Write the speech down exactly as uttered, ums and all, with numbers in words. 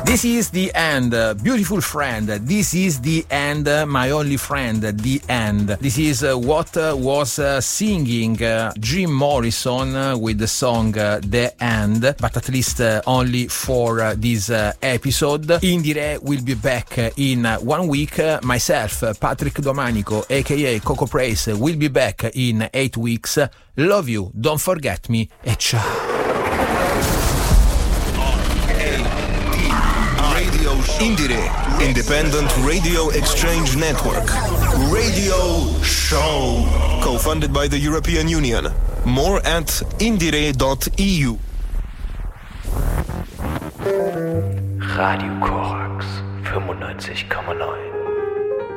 This is the end, uh, beautiful friend. This is the end, uh, my only friend. The end. This is uh, what uh, was uh, singing uh, Jim Morrison uh, with the song uh, The End, but at least uh, only for uh, this uh, episode. Indire will be back uh, in uh, one week. Uh, myself, uh, Patrick Domanico, aka Coco Praise, will be back in eight weeks. Love you, don't forget me, e ciao. Indire, Independent Radio Exchange Network. Radio Show. Co-funded by the European Union. More at indire dot e u. Radio Korax fünfundneunzig Komma neun.